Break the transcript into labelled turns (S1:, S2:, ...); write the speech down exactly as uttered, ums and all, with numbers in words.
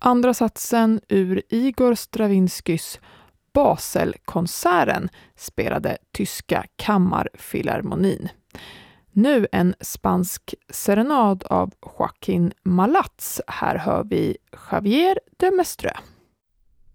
S1: Andra satsen ur Igor Stravinskys Baselkonserten spelade tyska kammarfilharmonin. Nu en spansk serenad av Joaquin Malats. Här hör vi Javier de Mestre.